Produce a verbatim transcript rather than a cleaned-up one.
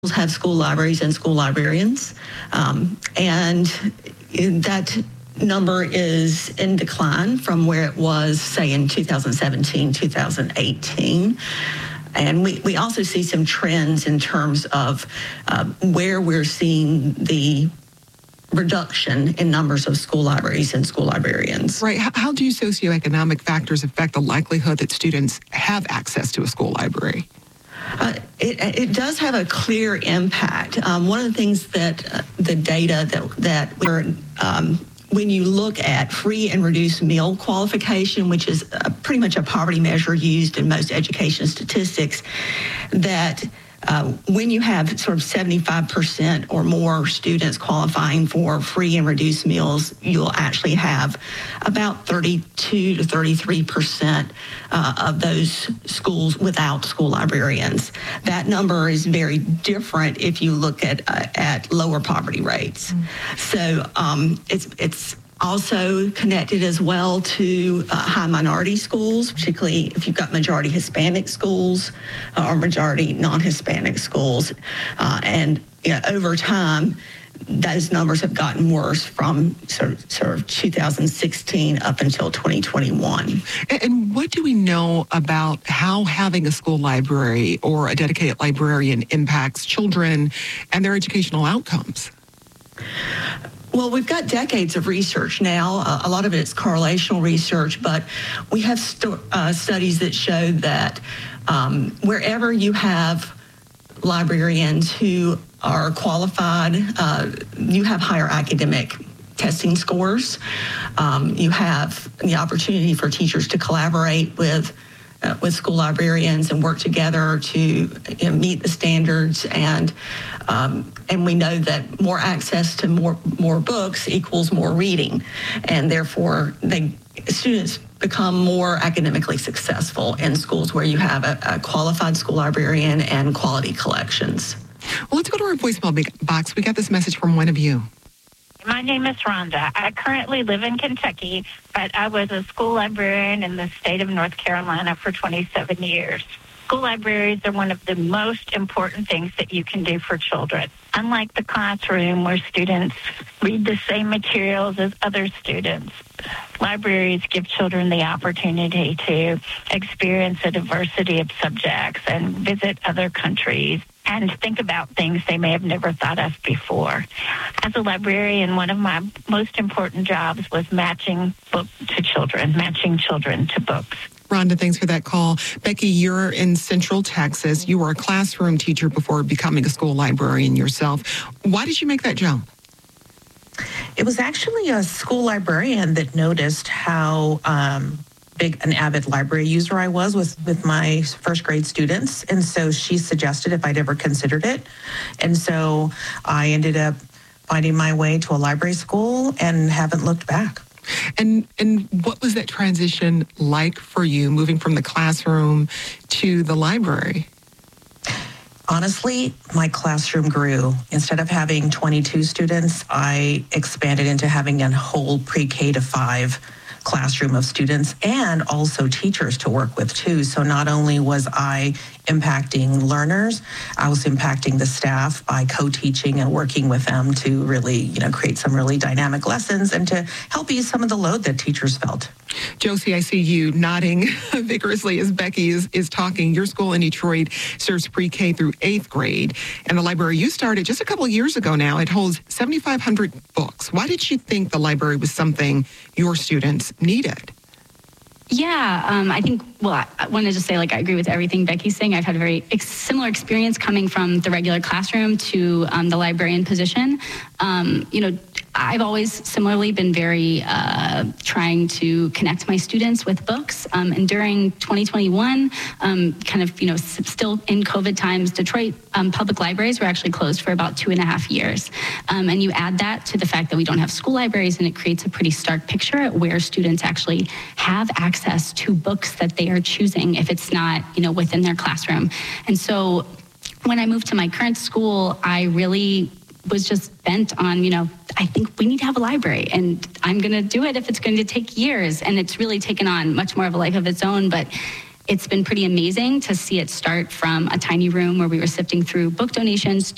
have school libraries and school librarians, um, and that number is in decline from where it was, say, in two thousand seventeen, two thousand eighteen. And we, we also see some trends in terms of uh, where we're seeing the reduction in numbers of school libraries and school librarians. Right. How, how do socioeconomic factors affect the likelihood that students have access to a school library? Uh, it, it does have a clear impact. Um, one of the things that uh, the data that, that we're, um, when you look at free and reduced meal qualification, which is uh, pretty much a poverty measure used in most education statistics, that Uh, when you have sort of seventy-five percent or more students qualifying for free and reduced meals, you'll actually have about thirty-two to thirty-three percent uh, of those schools without school librarians. That number is very different if you look at uh, at lower poverty rates. Mm-hmm. So um, it's it's. also connected as well to uh, high minority schools, particularly if you've got majority Hispanic schools uh, or majority non-Hispanic schools. Uh, and you know, over time, those numbers have gotten worse from sort of, sort of two thousand sixteen up until twenty twenty-one. And, and what do we know about how having a school library or a dedicated librarian impacts children and their educational outcomes? Well, we've got decades of research now. Uh, a lot of it's correlational research, but we have st- uh, studies that show that um, wherever you have librarians who are qualified, uh, you have higher academic testing scores. Um, you have the opportunity for teachers to collaborate with Uh, with school librarians and work together to you know, meet the standards, and um, and we know that more access to more more books equals more reading, and therefore they students become more academically successful in schools where you have a, a qualified school librarian and quality collections. Well, let's go to our voicemail box. We got this message from one of you. My name is Rhonda. I currently live in Kentucky, but I was a school librarian in the state of North Carolina for twenty-seven years. School libraries are one of the most important things that you can do for children. Unlike the classroom where students read the same materials as other students, libraries give children the opportunity to experience a diversity of subjects and visit other countries and think about things they may have never thought of before. As a librarian, one of my most important jobs was matching book to children, matching children to books. Rhonda, thanks for that call. Becky, you're in Central Texas. You were a classroom teacher before becoming a school librarian yourself. Why did you make that jump? It was actually a school librarian that noticed how um, big an avid library user I was with, with my first grade students. And so she suggested if I'd ever considered it. And so I ended up finding my way to a library school and haven't looked back. And and what was that transition like for you, moving from the classroom to the library? Honestly, my classroom grew. Instead of having twenty-two students, I expanded into having a whole pre-K to five classroom of students and also teachers to work with too. So not only was I impacting learners, I was impacting the staff by co-teaching and working with them to really, you know, create some really dynamic lessons and to help ease some of the load that teachers felt. Josie, I see you nodding vigorously as Becky is, is talking. Your school in Detroit serves pre-K through eighth grade, and the library you started just a couple of years ago now, it holds seventy-five hundred books. Why did you think the library was something your students needed? Yeah, um, I think, well, I, I wanted to say, like, I agree with everything Becky's saying. I've had a very ex- similar experience coming from the regular classroom to um, the librarian position. Um, you know, I've always similarly been very uh, trying to connect my students with books. Um, and during twenty twenty-one, um, kind of, you know, s- still in COVID times, Detroit um, public libraries were actually closed for about two and a half years. Um, and you add that to the fact that we don't have school libraries, and it creates a pretty stark picture at where students actually have access to books that they are choosing if it's not, you know, within their classroom. And so when I moved to my current school, I really was just bent on, you know, I think we need to have a library, and I'm going to do it if it's going to take years. And it's really taken on much more of a life of its own. But it's been pretty amazing to see it start from a tiny room where we were sifting through book donations